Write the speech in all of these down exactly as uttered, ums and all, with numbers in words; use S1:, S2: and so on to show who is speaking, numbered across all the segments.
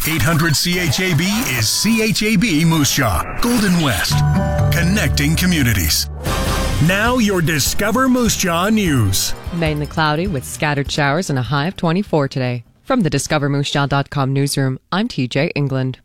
S1: eight hundred C H A B is C H A B Moose Jaw, Golden West, connecting communities. Now your Discover Moose Jaw news.
S2: Mainly cloudy with scattered showers and a high of twenty-four today. From the discover moose jaw dot com newsroom, I'm T J England.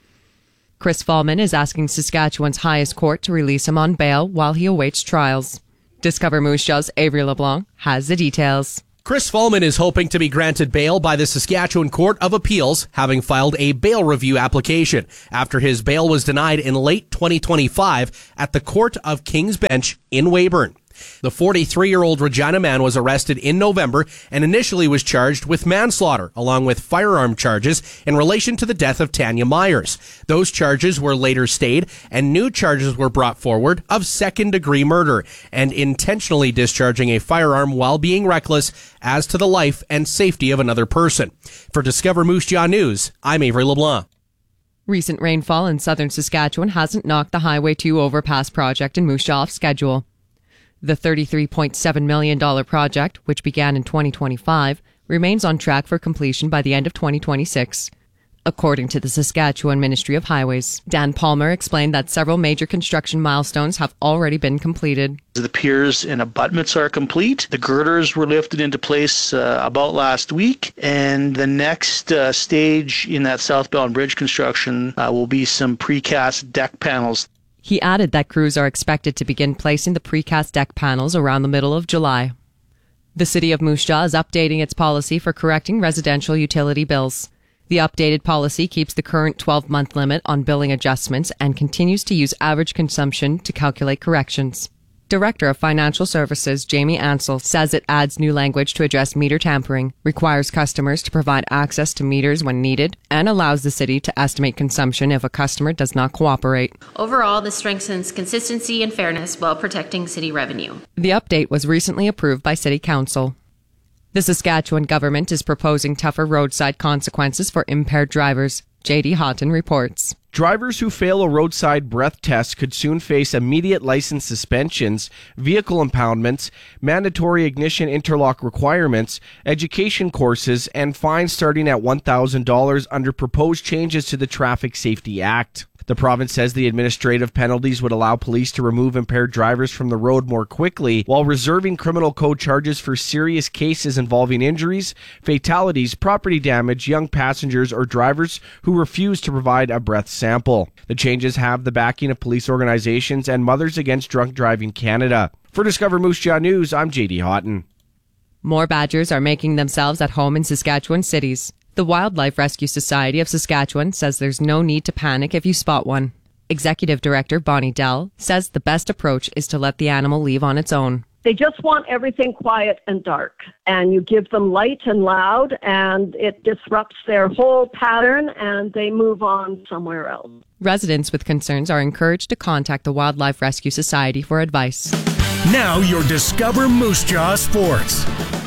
S2: Chris Fallman is asking Saskatchewan's highest court to release him on bail while he awaits trials. Discover Moose Jaw's Avery LeBlanc has the details.
S3: Chris Fallman is hoping to be granted bail by the Saskatchewan Court of Appeals, having filed a bail review application after his bail was denied in late twenty twenty-five at the Court of King's Bench in Weyburn. The forty-three-year-old Regina man was arrested in November and initially was charged with manslaughter, along with firearm charges in relation to the death of Tanya Myers. Those charges were later stayed, and new charges were brought forward of second-degree murder and intentionally discharging a firearm while being reckless as to the life and safety of another person. For Discover Moose Jaw News, I'm Avery LeBlanc.
S2: Recent rainfall in southern Saskatchewan hasn't knocked the Highway two overpass project in Moose Jaw off schedule. The thirty-three point seven million dollars project, which began in twenty twenty-five, remains on track for completion by the end of twenty twenty-six. According to the Saskatchewan Ministry of Highways, Dan Palmer explained that several major construction milestones have already been completed.
S4: The piers and abutments are complete. The girders were lifted into place uh, about last week, and the next uh, stage in that southbound bridge construction uh, will be some precast deck panels.
S2: He added that crews are expected to begin placing the precast deck panels around the middle of July. The City of Moose Jaw is updating its policy for correcting residential utility bills. The updated policy keeps the current twelve-month limit on billing adjustments and continues to use average consumption to calculate corrections. Director of Financial Services Jamie Ansell says it adds new language to address meter tampering, requires customers to provide access to meters when needed, and allows the city to estimate consumption if a customer does not cooperate.
S5: Overall, this strengthens consistency and fairness while protecting city revenue.
S2: The update was recently approved by City Council. The Saskatchewan government is proposing tougher roadside consequences for impaired drivers. J D Houghton reports.
S6: Drivers who fail a roadside breath test could soon face immediate license suspensions, vehicle impoundments, mandatory ignition interlock requirements, education courses, and fines starting at one thousand dollars under proposed changes to the Traffic Safety Act. The province says the administrative penalties would allow police to remove impaired drivers from the road more quickly, while reserving criminal code charges for serious cases involving injuries, fatalities, property damage, young passengers, or drivers who refuse to provide a breath sample. The changes have the backing of police organizations and Mothers Against Drunk Driving Canada. For Discover Moose Jaw News, I'm J D Houghton.
S2: More badgers are making themselves at home in Saskatchewan cities. The Wildlife Rescue Society of Saskatchewan says there's no need to panic if you spot one. Executive Director Bonnie Dell says the best approach is to let the animal leave on its own.
S7: They just want everything quiet and dark, and you give them light and loud, and it disrupts their whole pattern, and they move on somewhere else.
S2: Residents with concerns are encouraged to contact the Wildlife Rescue Society for advice.
S1: Now your Discover Moose Jaw Sports.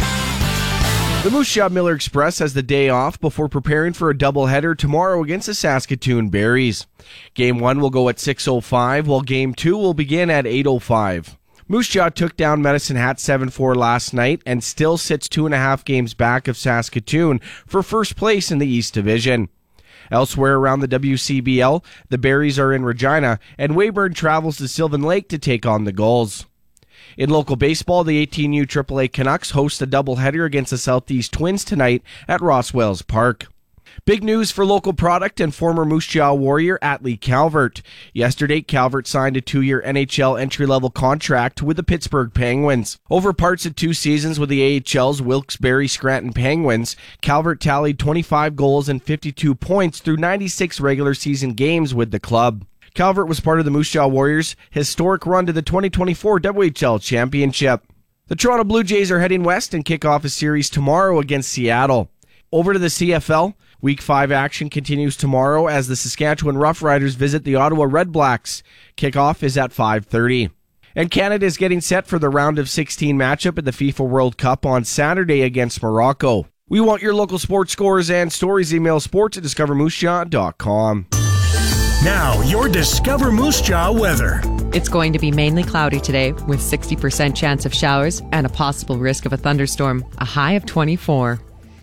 S6: The Moose Jaw Miller Express has the day off before preparing for a doubleheader tomorrow against the Saskatoon Berries. Game one will go at six oh five, while Game two will begin at eight oh five. Moose Jaw took down Medicine Hat seven four last night and still sits two and a half games back of Saskatoon for first place in the East Division. Elsewhere around the W C B L, the Berries are in Regina, and Weyburn travels to Sylvan Lake to take on the Gulls. In local baseball, the eighteen U triple A Canucks host a doubleheader against the Southeast Twins tonight at Rosswells Park. Big news for local product and former Moose Jaw Warrior Atlee Calvert. Yesterday, Calvert signed a two-year N H L entry-level contract with the Pittsburgh Penguins. Over parts of two seasons with the A H L's Wilkes-Barre Scranton Penguins, Calvert tallied twenty-five goals and fifty-two points through ninety-six regular season games with the club. Calvert was part of the Moose Jaw Warriors' historic run to the twenty twenty-four W H L Championship. The Toronto Blue Jays are heading west and kick off a series tomorrow against Seattle. Over to the C F L. Week five action continues tomorrow as the Saskatchewan Roughriders visit the Ottawa Redblacks. Kickoff is at five thirty. And Canada is getting set for the round of sixteen matchup at the FIFA World Cup on Saturday against Morocco. We want your local sports scores and stories. Email sports at discover moose jaw dot com.
S1: Now, your Discover Moose Jaw weather.
S2: It's going to be mainly cloudy today with sixty percent chance of showers and a possible risk of a thunderstorm, a high of twenty-four.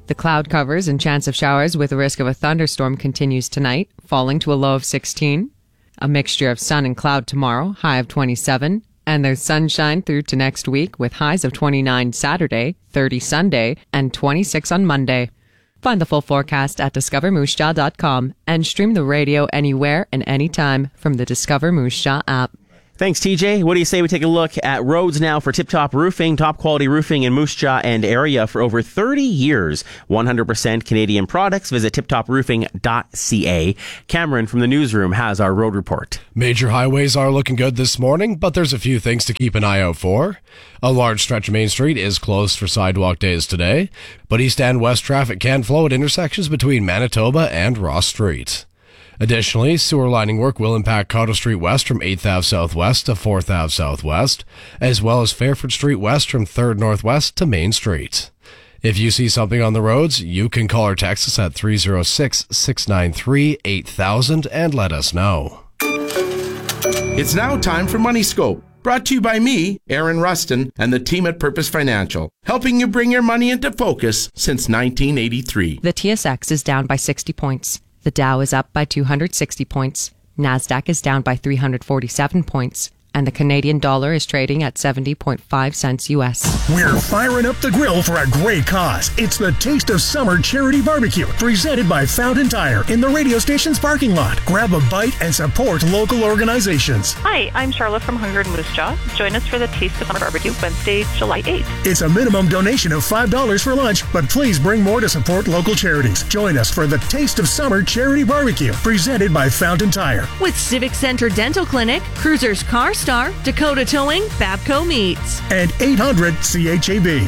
S2: The cloud covers and chance of showers with a risk of a thunderstorm continues tonight, falling to a low of sixteen. A mixture of sun and cloud tomorrow, high of twenty-seven. And there's sunshine through to next week with highs of twenty-nine Saturday, thirty Sunday, and twenty-six on Monday. Find the full forecast at discover moose jaw dot com and stream the radio anywhere and anytime from the Discover Moose Jaw app.
S8: Thanks, T J. What do you say we take a look at roads now for Tip Top Roofing, top quality roofing in Moose Jaw and area for over thirty years. one hundred percent Canadian products. Visit tip top roofing dot c a. Cameron from the newsroom has our road report.
S9: Major highways are looking good this morning, but there's a few things to keep an eye out for. A large stretch of Main Street is closed for sidewalk days today, but east and west traffic can flow at intersections between Manitoba and Ross Street. Additionally, sewer lining work will impact Cotto Street West from eighth Avenue Southwest to fourth Avenue Southwest, as well as Fairford Street West from third Northwest to Main Street. If you see something on the roads, you can call or text us at three oh six, six nine three, eight thousand and let us know.
S10: It's now time for Money Scope, brought to you by me, Aaron Rustin, and the team at Purpose Financial, helping you bring your money into focus since nineteen eighty-three.
S2: The T S X is down by sixty points. The Dow is up by two hundred sixty points. NASDAQ is down by three hundred forty-seven points. And the Canadian dollar is trading at seventy point five cents U S.
S1: We're firing up the grill for a great cause. It's the Taste of Summer Charity Barbecue, presented by Fountain Tire in the radio station's parking lot. Grab a bite and support local organizations.
S11: Hi, I'm Charlotte from Hunger and Moose Jaw. Join us for the Taste of Summer Barbecue Wednesday, July eighth.
S1: It's a minimum donation of five dollars for lunch, but please bring more to support local charities. Join us for the Taste of Summer Charity Barbecue, presented by Fountain Tire.
S12: With Civic Center Dental Clinic, Cruisers Car Star, Dakota Towing, Babco Meats.
S1: And eight hundred C H A B.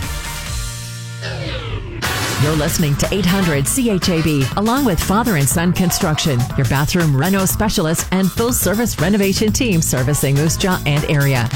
S13: You're listening to eight hundred C H A B, along with Father and Son Construction, your bathroom reno specialist and full-service renovation team servicing Moose Jaw and area.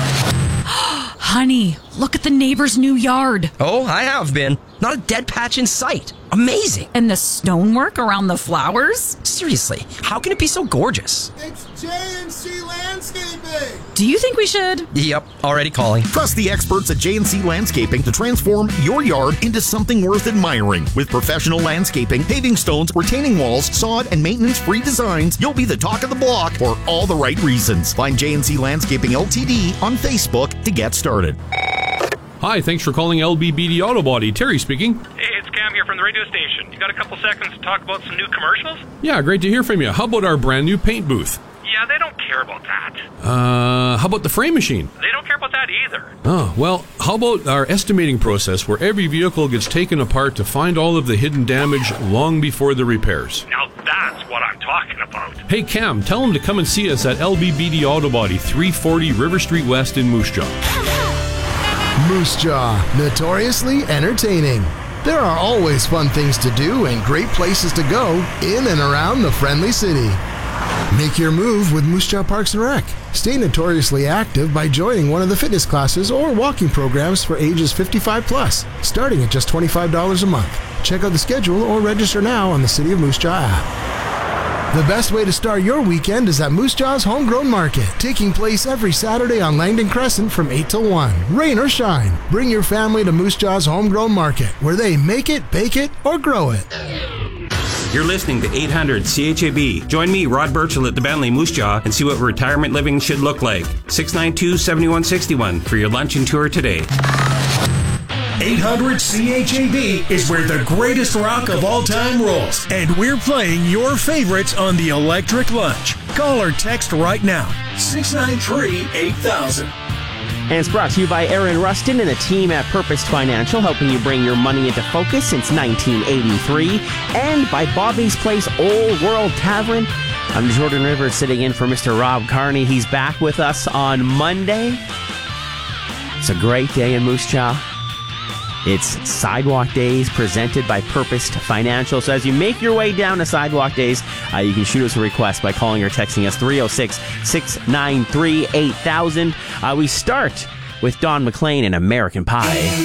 S14: Honey, look at the neighbor's new yard.
S15: Oh, I have been. Not a dead patch in sight. Amazing.
S14: And the stonework around the flowers?
S15: Seriously, how can it be so gorgeous?
S16: It's J and C Landscaping.
S14: Do you think we should?
S15: Yep, already calling.
S17: Trust the experts at J and C Landscaping to transform your yard into something worth admiring. With professional landscaping, paving stones, retaining walls, sod, and maintenance-free designs, you'll be the talk of the block for all the right reasons. Find J and C Landscaping L T D on Facebook to get started.
S18: Hi, thanks for calling L B B D Auto Body. Terry speaking.
S19: Hey, it's Cam here from the radio station. You got a couple seconds to talk about some new commercials?
S18: Yeah, great to hear from you. How about our brand new paint booth?
S19: Yeah, they don't care about that.
S18: Uh, how about the frame machine?
S19: They don't care about that either.
S18: Oh, well, how about our estimating process where every vehicle gets taken apart to find all of the hidden damage long before the repairs?
S19: Now that's what I'm talking about.
S18: Hey, Cam, tell them to come and see us at L B B D Auto Body, three forty River Street West in Moose Jaw.
S16: Moose Jaw, notoriously entertaining. There are always fun things to do and great places to go in and around the friendly city. Make your move with Moose Jaw Parks and Rec. Stay notoriously active by joining one of the fitness classes or walking programs for ages fifty-five plus, starting at just twenty-five dollars a month. Check out the schedule or register now on the City of Moose Jaw app. The best way to start your weekend is at Moose Jaw's Homegrown Market, taking place every Saturday on Langdon Crescent from eight till one. Rain or shine, bring your family to Moose Jaw's Homegrown Market, where they make it, bake it, or grow it.
S20: You're listening to eight hundred C H A B. Join me, Rod Burchell, at the Bentley Moose Jaw and see what retirement living should look like. six nine two, seven one six one for your lunch and tour today.
S1: eight hundred C H A B is where the greatest rock of all time rolls. And we're playing your favorites on the Electric Lunch. Call or text right now. six nine three, eight thousand.
S8: And it's brought to you by Aaron Rustin and the team at Purpose Financial, helping you bring your money into focus since nineteen eighty-three. And by Bobby's Place Old World Tavern. I'm Jordan Rivers sitting in for Mister Rob Carney. He's back with us on Monday. It's a great day in Moose Jaw. It's Sidewalk Days presented by Purpose Financial. So as you make your way down to Sidewalk Days, uh, you can shoot us a request by calling or texting us three oh six, six nine three, eight thousand. Uh, we start with Don McLean and American Pie.